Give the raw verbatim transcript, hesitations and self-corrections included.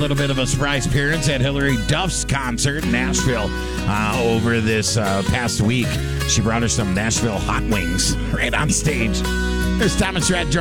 little bit of a surprise appearance at Hillary Duff's concert in Nashville uh, over this uh, past week. She brought her some Nashville hot wings right on stage. There's Thomas Red.